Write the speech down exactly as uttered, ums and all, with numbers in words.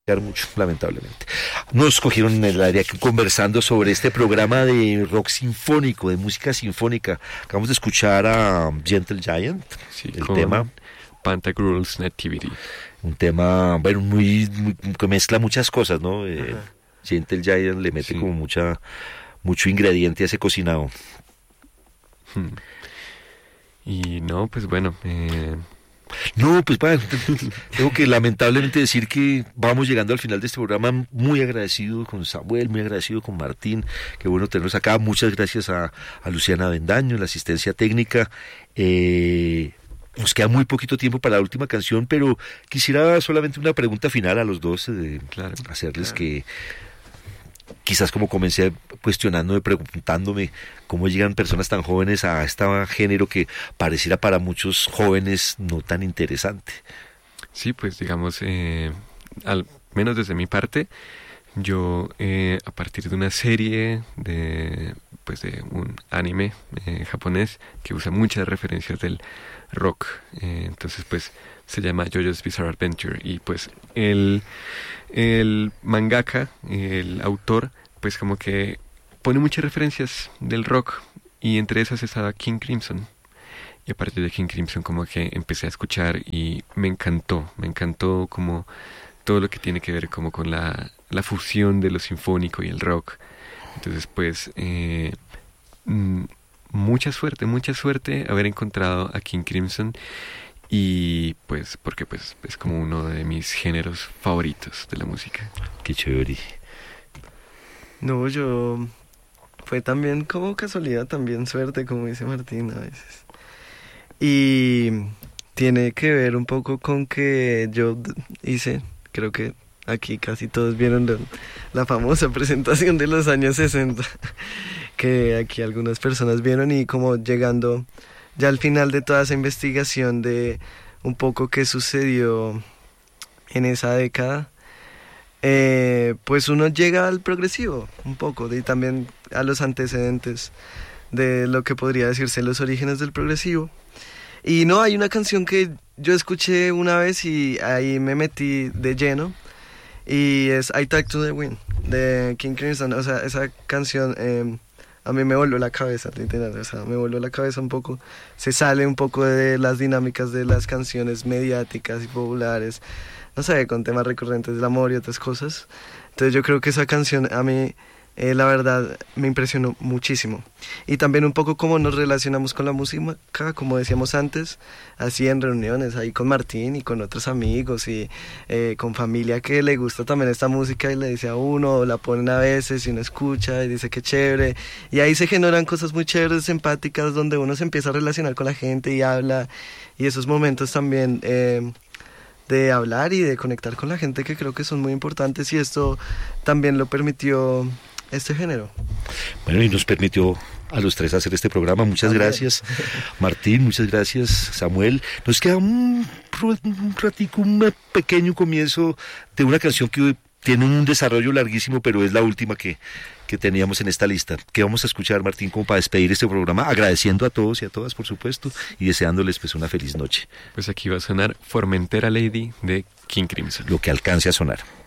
mucho, lamentablemente. Nos cogieron en el área conversando sobre este programa de rock sinfónico, de música sinfónica. Acabamos de escuchar a Gentle Giant, sí, el tema Pantagruel's Nativity. Un tema, bueno, muy, muy que mezcla muchas cosas, ¿no? Eh, Gentle Giant le mete sí. como mucha mucho ingrediente a ese cocinado. Hmm. Y no, pues bueno, eh... No, pues bueno, tengo que lamentablemente decir que vamos llegando al final de este programa, muy agradecido con Samuel, muy agradecido con Martín, qué bueno tenerlos acá, muchas gracias a, a Luciana Bendaño en la asistencia técnica. Eh, nos queda muy poquito tiempo para la última canción, pero quisiera solamente una pregunta final a los dos, eh, claro, hacerles claro. que quizás como comencé cuestionándome, preguntándome cómo llegan personas tan jóvenes a este género que pareciera para muchos jóvenes no tan interesante. Sí, pues digamos, eh, al menos desde mi parte, yo eh, a partir de una serie de, pues de un anime eh, japonés que usa muchas referencias del rock, eh, entonces pues se llama JoJo's Bizarre Adventure y pues el, el mangaka, el autor, pues como que pone muchas referencias del rock y entre esas estaba King Crimson. Y a partir de King Crimson como que empecé a escuchar y me encantó, me encantó como todo lo que tiene que ver como con la, la fusión de lo sinfónico y el rock. Entonces pues eh, mucha suerte, mucha suerte haber encontrado a King Crimson y pues porque pues es como uno de mis géneros favoritos de la música. Qué chévere. No, yo fue también como casualidad, también suerte, como dice Martín a veces. Y tiene que ver un poco con que yo hice, creo que aquí casi todos vieron la, la famosa presentación de los años sesenta, que aquí algunas personas vieron y como llegando ya al final de toda esa investigación de un poco qué sucedió en esa década, eh, pues uno llega al progresivo un poco y también a los antecedentes de lo que podría decirse los orígenes del progresivo. Y no, hay una canción que yo escuché una vez y ahí me metí de lleno y es I Talk to the Wind de King Crimson. O sea, esa canción eh, a mí me volvió la cabeza, literal, o sea, me volvió la cabeza un poco, se sale un poco de las dinámicas de las canciones mediáticas y populares, no sé, con temas recurrentes del amor y otras cosas. Entonces yo creo que esa canción a mí, eh, la verdad, me impresionó muchísimo. Y también un poco cómo nos relacionamos con la música, como decíamos antes, así en reuniones, ahí con Martín y con otros amigos y eh, con familia que le gusta también esta música y le dice a uno, o la ponen a veces y uno escucha y dice que chévere. Y ahí se generan cosas muy chéveres, empáticas, donde uno se empieza a relacionar con la gente y habla. Y esos momentos también Eh, de hablar y de conectar con la gente que creo que son muy importantes y esto también lo permitió este género. Bueno, y nos permitió a los tres hacer este programa. Muchas Amén. Gracias, Martín, muchas gracias, Samuel. Nos queda un, un ratico, un pequeño comienzo de una canción que tiene un desarrollo larguísimo, pero es la última que, que teníamos en esta lista. ¿Qué vamos a escuchar, Martín, como para despedir este programa? Agradeciendo a todos y a todas, por supuesto, y deseándoles pues una feliz noche. Pues aquí va a sonar Formentera Lady de King Crimson. Lo que alcance a sonar.